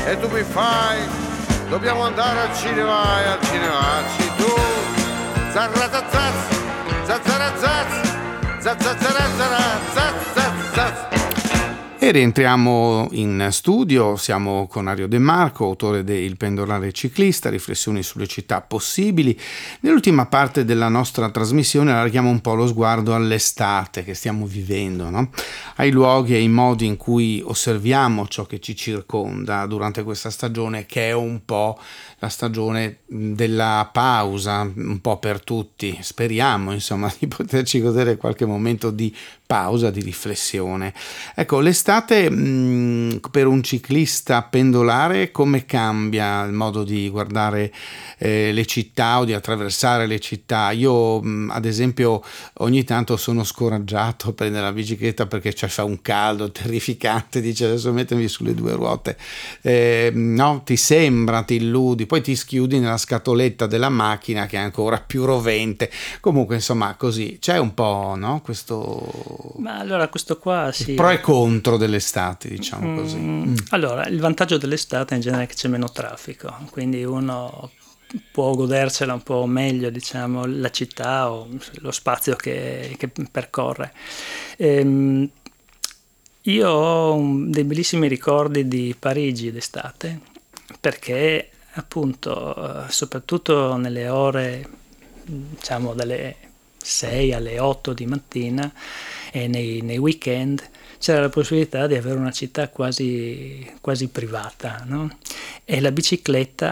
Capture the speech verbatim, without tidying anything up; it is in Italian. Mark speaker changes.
Speaker 1: e tu mi fai, dobbiamo andare al cinema e al cinema ci tu, zarratazzaz, zazzarazaz, zazzarazaz, zazzarazaz.
Speaker 2: E rientriamo in studio, siamo con Ario De Marco, autore de Il pendolare ciclista, riflessioni sulle città possibili. Nell'ultima parte della nostra trasmissione allarghiamo un po' lo sguardo all'estate che stiamo vivendo, no? Ai luoghi e ai modi in cui osserviamo ciò che ci circonda durante questa stagione, che è un po' la stagione della pausa, un po' per tutti. Speriamo, insomma, di poterci godere qualche momento di pausa, di riflessione. Ecco, l'estate mh, per un ciclista pendolare come cambia il modo di guardare eh, le città o di attraversare le città? Io mh, ad esempio ogni tanto sono scoraggiato a prendere la bicicletta perché cioè, fa un caldo terrificante, dice adesso mettermi sulle due ruote, eh, no? Ti sembra, ti illudi, poi ti schiudi nella scatoletta della macchina che è ancora più rovente. Comunque insomma così c'è un po', no? Questo
Speaker 3: Ma allora questo qua sì.
Speaker 2: Il pro e contro dell'estate, diciamo così.
Speaker 3: Mm, allora, il vantaggio dell'estate in genere è che c'è meno traffico, quindi uno può godersela un po' meglio, diciamo, la città o lo spazio che, che percorre. Ehm, io ho un- dei bellissimi ricordi di Parigi d'estate, perché appunto, eh, soprattutto nelle ore, diciamo, dalle sei alle otto di mattina e nei, nei weekend c'era la possibilità di avere una città quasi, quasi privata, no? E la bicicletta